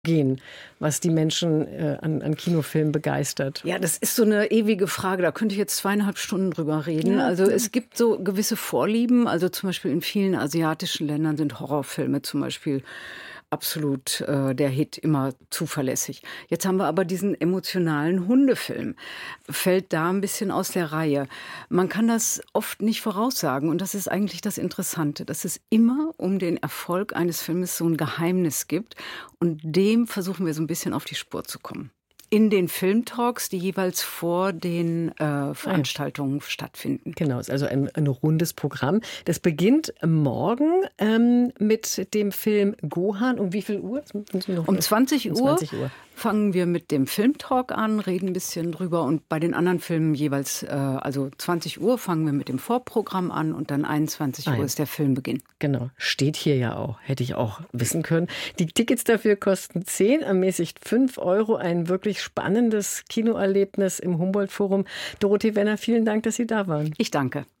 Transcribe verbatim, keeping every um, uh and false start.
gehen, was die Menschen äh, an, an Kinofilmen begeistert? Ja, das ist so eine ewige Frage. Da könnte ich jetzt zweieinhalb Stunden drüber reden. Ja, also es gibt so gewisse Vorlieben. Also zum Beispiel in vielen asiatischen Ländern sind Horrorfilme zum Beispiel absolut äh, der Hit, immer zuverlässig. Jetzt haben wir aber diesen emotionalen Hundefilm. Fällt da ein bisschen aus der Reihe. Man kann das oft nicht voraussagen und das ist eigentlich das Interessante, dass es immer um den Erfolg eines Filmes so ein Geheimnis gibt und dem versuchen wir so ein bisschen auf die Spur zu kommen. In den Filmtalks, die jeweils vor den äh, Veranstaltungen ja. stattfinden. Genau, es ist also ein, ein rundes Programm. Das beginnt morgen ähm, mit dem Film Gohan. Um wie viel Uhr? Um zwanzig Uhr, um zwanzig Uhr fangen wir mit dem Filmtalk an, reden ein bisschen drüber und bei den anderen Filmen jeweils, äh, also zwanzig Uhr fangen wir mit dem Vorprogramm an und dann einundzwanzig Uhr ist der Filmbeginn. Genau, steht hier ja auch, hätte ich auch wissen können. Die Tickets dafür kosten zehn, ermäßigt fünf Euro, ein wirklich spannendes Kinoerlebnis im Humboldt-Forum. Dorothee Wenner, vielen Dank, dass Sie da waren. Ich danke.